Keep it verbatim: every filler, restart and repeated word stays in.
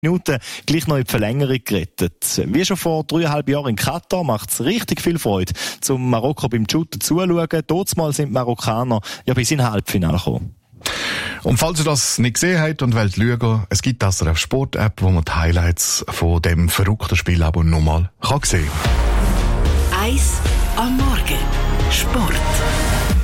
Minuten gleich noch in die Verlängerung gerettet. Wie schon vor dreieinhalb Jahren in Katar macht es richtig viel Freude, zum Marokko beim Shooten zuzuschauen. Dortmal sind die Marokkaner ja bis in Halbfinale gekommen. Und falls ihr das nicht gesehen habt und wollt schauen, es gibt das auf Sport-App, wo man die Highlights von dem verrückten Spiel aber nochmal sehen kann. Eis am Morgen. Sport.